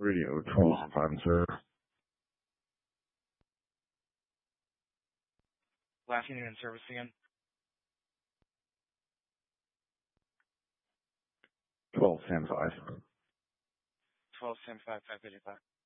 Radio 12 Panzer. Last unit in service again. 12 stand 5. 12 stand 5, 555.